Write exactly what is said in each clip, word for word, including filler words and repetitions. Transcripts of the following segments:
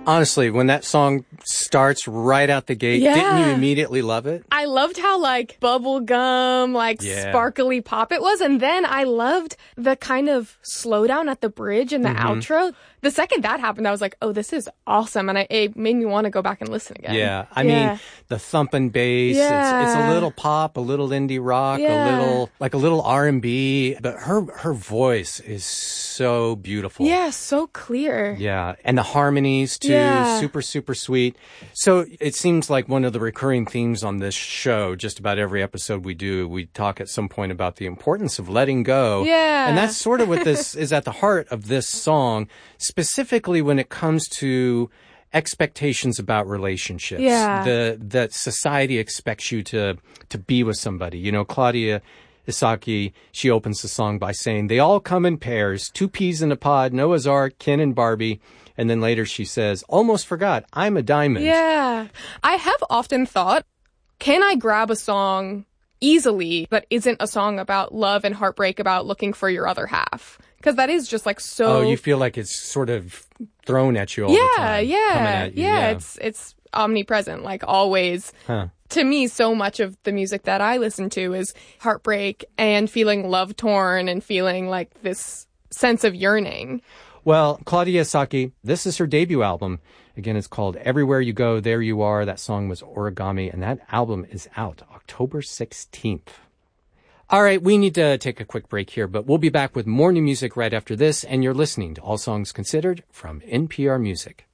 Honestly, when that song starts right out the gate, Yeah. didn't you immediately love it? I loved how, like, bubblegum, like, Yeah. sparkly pop it was. And then I loved the kind of slowdown at the bridge and the Mm-hmm. outro. The second that happened, I was like, oh, this is awesome. And I, it made me want to go back and listen again. Yeah. I Yeah. mean, the thumping bass, Yeah. it's, it's a little pop, a little indie rock, Yeah. a little, like a little R and B, but her, her voice is so beautiful. Yeah, so clear. Yeah, and the harmonies too, Yeah. super, super sweet. So it seems like one of the recurring themes on this show, just about every episode we do, we talk at some point about the importance of letting go. Yeah. And that's sort of what this is at the heart of this song, specifically when it comes to expectations about relationships. Yeah. The, that society expects you to, to be with somebody. You know, Claudia Isaki, she opens the song by saying, they all come in pairs, two peas in a pod, Noah's Ark, Ken and Barbie. And then later she says, almost forgot, I'm a diamond. Yeah. I have often thought, can I grab a song easily that isn't a song about love and heartbreak, about looking for your other half? Because that is just like so... Oh, you feel like it's sort of thrown at you all the yeah, time. yeah, coming at you, yeah. It's, it's omnipresent, like always. Huh. To me, so much of the music that I listen to is heartbreak and feeling love torn and feeling like this sense of yearning. Well, Claudia Isaki, this is her debut album. Again, it's called Everywhere You Go, There You Are. That song was Origami, and that album is out October sixteenth. All right, we need to take a quick break here, but we'll be back with more new music right after this, and you're listening to All Songs Considered from N P R Music.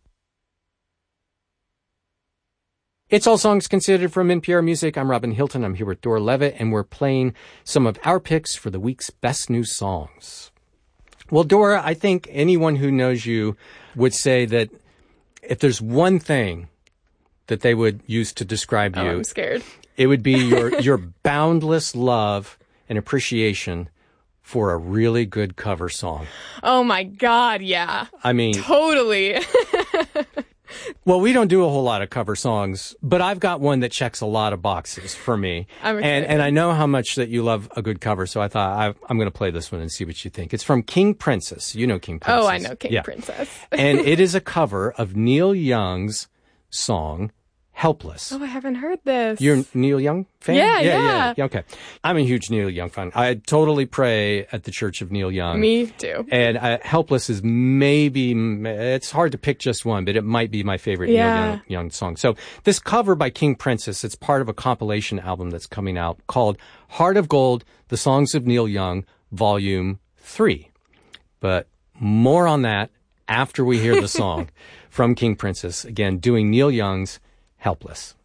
It's All Songs Considered from N P R Music. I'm Robin Hilton. I'm here with Dora Levitt, and we're playing some of our picks for the week's best new songs. Well, Dora, I think anyone who knows you would say that if there's one thing that they would use to describe Oh, you, I'm scared. it would be your your boundless love and appreciation for a really good cover song. Oh my God, yeah. I mean, Totally. well, we don't do a whole lot of cover songs, but I've got one that checks a lot of boxes for me. I'm and excited. and I know how much that you love a good cover, so I thought I, I'm going to play this one and see what you think. It's from King Princess. You know King Princess. Oh, I know King Yeah. Princess. And it is a cover of Neil Young's song, Helpless. Oh, I haven't heard this. You're a Neil Young fan? Yeah, yeah, yeah. yeah. Okay. I'm a huge Neil Young fan. I totally pray at the Church of Neil Young. Me too. And uh, Helpless is maybe, it's hard to pick just one, but it might be my favorite Yeah. Neil Young, Young song. So this cover by King Princess, it's part of a compilation album that's coming out called Heart of Gold, The Songs of Neil Young, Volume three. But more on that after we hear the song from King Princess, again, doing Neil Young's Helpless.